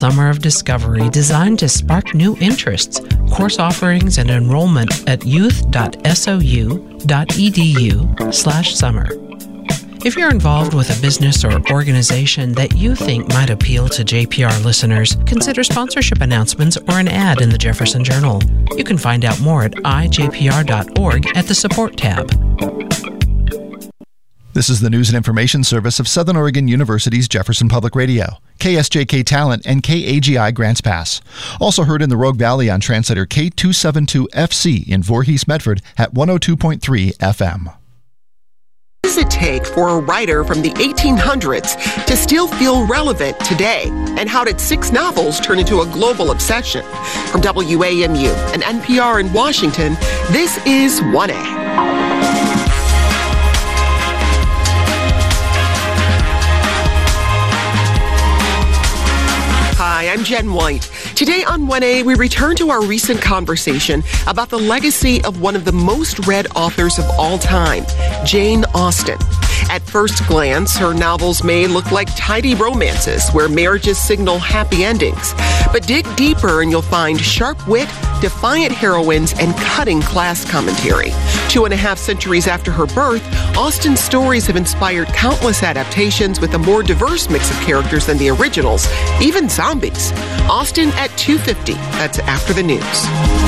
summer of discovery designed to spark new interests. Course offerings and enrollment at youth.sou.edu/summer. If you're involved with a business or organization that you think might appeal to JPR listeners, consider sponsorship announcements or an ad in the Jefferson Journal. You can find out more at ijpr.org at the Support tab. This is the News and Information Service of Southern Oregon University's Jefferson Public Radio, KSJK Talent, and KAGI Grants Pass. Also heard in the Rogue Valley on translator K272FC in Voorhees, Medford at 102.3 FM. What does it take for a writer from the 1800s to still feel relevant today? And how did 6 novels turn into a global obsession? From WAMU and NPR in Washington, this is 1A. Hi, I'm Jen White. Today on 1A, we return to our recent conversation about the legacy of one of the most read authors of all time, Jane Austen. At first glance, her novels may look like tidy romances where marriages signal happy endings. But dig deeper and you'll find sharp wit, defiant heroines, and cutting class commentary. 2.5 centuries after her birth, Austen's stories have inspired countless adaptations with a more diverse mix of characters than the originals, even zombies. Austen at 2:50. That's after the news.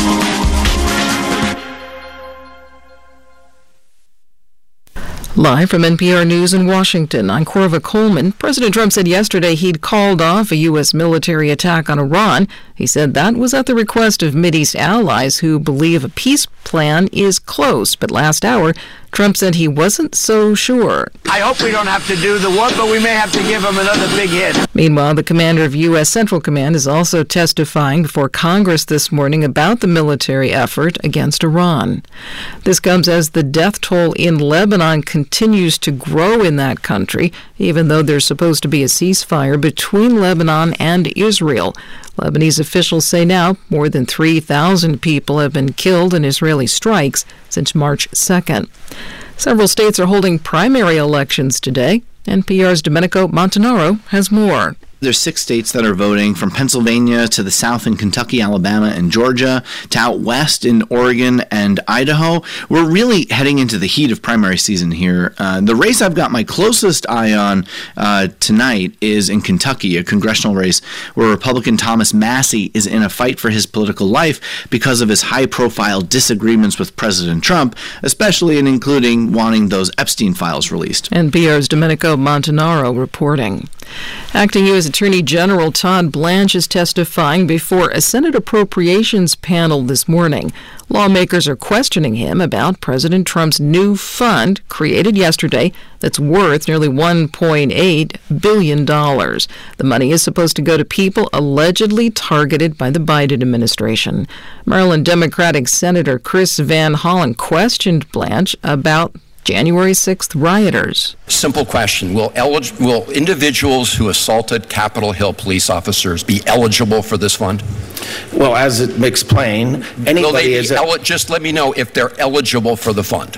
Live from NPR News in Washington, I'm Corva Coleman. President Trump said yesterday he'd called off a U.S. military attack on Iran. He said that was at the request of Mideast allies who believe a peace plan is close. But last hour, Trump said he wasn't so sure. I hope we don't have to do the war, but we may have to give him another big hit. Meanwhile, the commander of U.S. Central Command is also testifying before Congress this morning about the military effort against Iran. This comes as the death toll in Lebanon continues to grow in that country, even though there's supposed to be a ceasefire between Lebanon and Israel. Lebanese officials say now more than 3,000 people have been killed in Israeli strikes since March 2nd. Several states are holding primary elections today. NPR's Domenico Montanaro has more. There's 6 states that are voting, from Pennsylvania to the south in Kentucky, Alabama, and Georgia, to out west in Oregon and Idaho. We're really heading into the heat of primary season here. The race I've got my closest eye on tonight is in Kentucky, a congressional race where Republican Thomas Massie is in a fight for his political life because of his high-profile disagreements with President Trump, especially in including wanting those Epstein files released. NPR's Domenico Montanaro reporting. Acting U.S. Attorney General Todd Blanche is testifying before a Senate Appropriations panel this morning. Lawmakers are questioning him about President Trump's new fund created yesterday that's worth nearly $1.8 billion. The money is supposed to go to people allegedly targeted by the Biden administration. Maryland Democratic Senator Chris Van Hollen questioned Blanche about January 6th rioters. Simple question. Will individuals who assaulted Capitol Hill police officers be eligible for this fund? Well, as it makes plain, anybody is... Just let me know if they're eligible for the fund.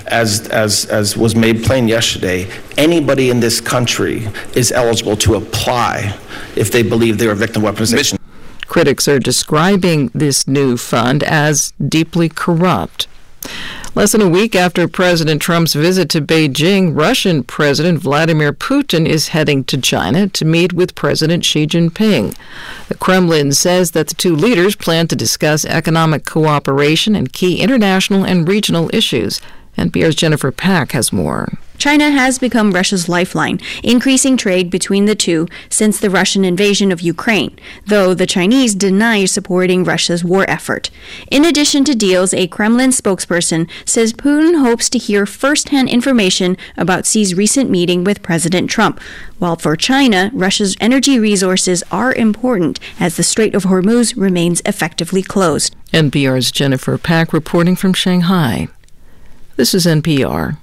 As was made plain yesterday, anybody in this country is eligible to apply if they believe they're a victim of weaponization. Critics are describing this new fund as deeply corrupt. Less than a week after President Trump's visit to Beijing, Russian President Vladimir Putin is heading to China to meet with President Xi Jinping. The Kremlin says that the two leaders plan to discuss economic cooperation and key international and regional issues. NPR's Jennifer Pack has more. China has become Russia's lifeline, increasing trade between the two since the Russian invasion of Ukraine, though the Chinese deny supporting Russia's war effort. In addition to deals, a Kremlin spokesperson says Putin hopes to hear first-hand information about Xi's recent meeting with President Trump. While for China, Russia's energy resources are important as the Strait of Hormuz remains effectively closed. NPR's Jennifer Pack reporting from Shanghai. This is NPR.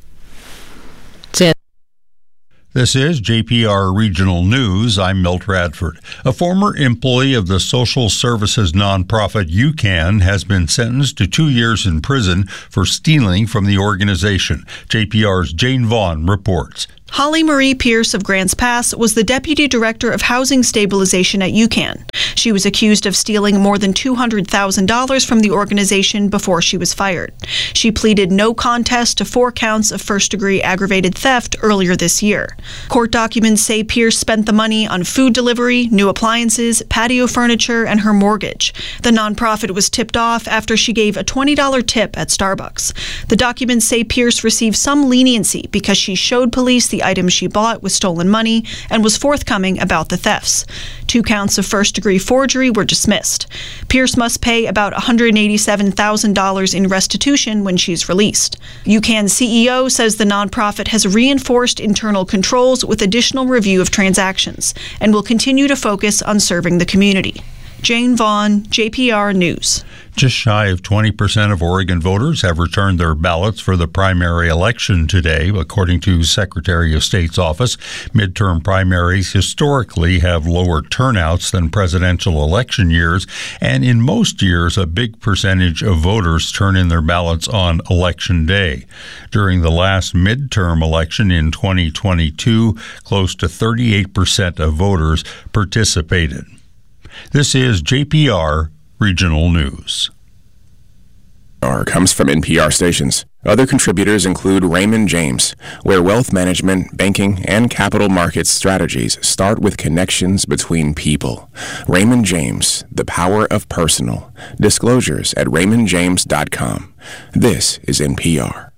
This is JPR Regional News. I'm Milt Radford. A former employee of the social services nonprofit UCAN has been sentenced to 2 years in prison for stealing from the organization. JPR's Jane Vaughn reports. Holly Marie Pierce of Grants Pass was the Deputy Director of Housing Stabilization at UCAN. She was accused of stealing more than $200,000 from the organization before she was fired. She pleaded no contest to 4 counts of first-degree aggravated theft earlier this year. Court documents say Pierce spent the money on food delivery, new appliances, patio furniture, and her mortgage. The nonprofit was tipped off after she gave a $20 tip at Starbucks. The documents say Pierce received some leniency because she showed police the items she bought with stolen money and was forthcoming about the thefts. 2 counts of first-degree forgery were dismissed. Pierce must pay about $187,000 in restitution when she's released. UCAN CEO says the nonprofit has reinforced internal controls with additional review of transactions and will continue to focus on serving the community. Jane Vaughn, JPR News. Just shy of 20% of Oregon voters have returned their ballots for the primary election today, according to Secretary of State's office. Midterm primaries historically have lower turnouts than presidential election years, and in most years, a big percentage of voters turn in their ballots on Election Day. During the last midterm election in 2022, close to 38% of voters participated. This is JPR Regional News. Comes from NPR stations. Other contributors include Raymond James, where wealth management, banking, and capital markets strategies start with connections between people. Raymond James, the power of personal. Disclosures at raymondjames.com. This is NPR.